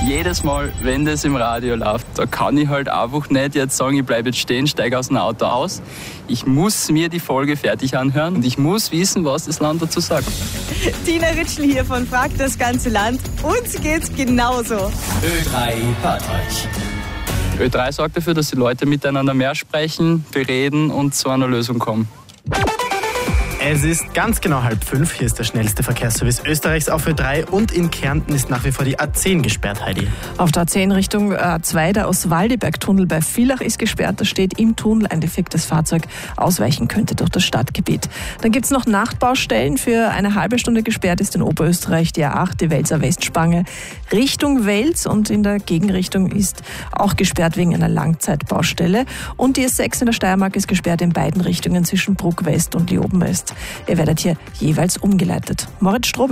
jedes Mal, wenn das im Radio läuft, da kann ich halt einfach nicht jetzt sagen, ich bleibe jetzt stehen, steige aus dem Auto aus. Ich muss mir die Folge fertig anhören und ich muss wissen, was das Land dazu sagt. Tina Ritschl hier von Fragt das ganze Land. Uns geht's genauso. Ö3 hört euch. Ö3 sorgt dafür, dass die Leute miteinander mehr sprechen, bereden und zu einer Lösung kommen. Es ist ganz genau 4:30. Hier ist der schnellste Verkehrsservice Österreichs auf Ö3 und in Kärnten ist nach wie vor die A10 gesperrt, Heidi. Auf der A10 Richtung A2, der Ostwaldeberg-Tunnel bei Villach ist gesperrt. Da steht im Tunnel ein defektes Fahrzeug ausweichen könnte durch das Stadtgebiet. Dann gibt es noch Nachtbaustellen. Für eine halbe Stunde gesperrt ist in Oberösterreich die A8, die Welser Westspange Richtung Wels und in der Gegenrichtung ist auch gesperrt wegen einer Langzeitbaustelle. Und die S6 in der Steiermark ist gesperrt in beiden Richtungen zwischen Bruck West und Leoben West. Ihr werdet hier jeweils umgeleitet. Moritz Strobel.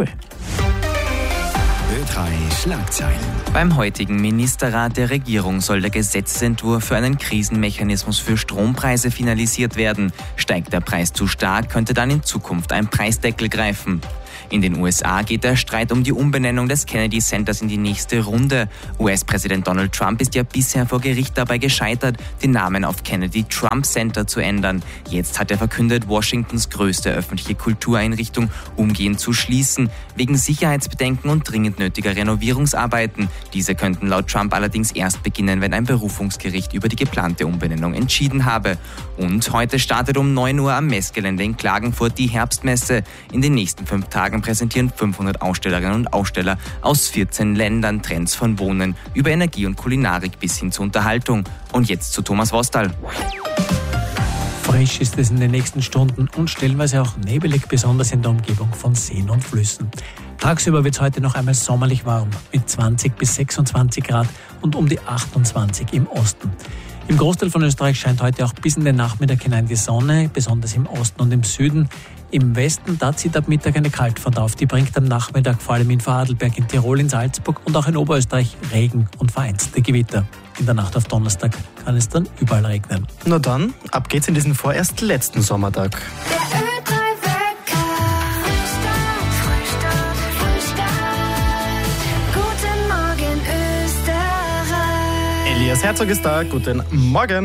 Ö3 Schlagzeilen. Beim heutigen Ministerrat der Regierung soll der Gesetzesentwurf für einen Krisenmechanismus für Strompreise finalisiert werden. Steigt der Preis zu stark, könnte dann in Zukunft ein Preisdeckel greifen. In den USA geht der Streit um die Umbenennung des Kennedy Centers in die nächste Runde. US-Präsident Donald Trump ist ja bisher vor Gericht dabei gescheitert, den Namen auf Kennedy Trump Center zu ändern. Jetzt hat er verkündet, Washingtons größte öffentliche Kultureinrichtung umgehend zu schließen, wegen Sicherheitsbedenken und dringend nötiger Renovierungsarbeiten. Diese könnten laut Trump allerdings erst beginnen, wenn ein Berufungsgericht über die geplante Umbenennung entschieden habe. Und heute startet um 9 Uhr am Messgelände in Klagenfurt die Herbstmesse. In den nächsten 5 Tagen präsentieren 500 Ausstellerinnen und Aussteller aus 14 Ländern Trends von Wohnen über Energie und Kulinarik bis hin zur Unterhaltung. Und jetzt zu Thomas Wostal. Frisch ist es in den nächsten Stunden und stellenweise auch nebelig, besonders in der Umgebung von Seen und Flüssen. Tagsüber wird es heute noch einmal sommerlich warm mit 20 bis 26 Grad und um die 28 im Osten. Im Großteil von Österreich scheint heute auch bis in den Nachmittag hinein die Sonne, besonders im Osten und im Süden. Im Westen, da zieht ab Mittag eine Kaltfront auf. Die bringt am Nachmittag vor allem in Vorarlberg, in Tirol, in Salzburg und auch in Oberösterreich Regen und vereinzelte Gewitter. In der Nacht auf Donnerstag kann es dann überall regnen. Na dann, ab geht's in diesen vorerst letzten Sommertag. Der Ö3-Wecker. Frühstart. Guten Morgen, Österreich. Elias Herzog ist da. Guten Morgen.